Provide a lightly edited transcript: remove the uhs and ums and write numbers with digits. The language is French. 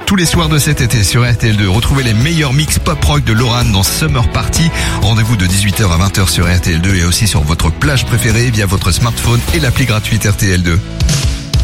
tous les soirs de cet été sur RTL2. Retrouvez les meilleurs mix pop-rock de Loran dans Summer Party. Rendez-vous de 18h à 20h sur RTL2 et aussi sur votre plage préférée via votre smartphone et l'appli gratuite RTL2.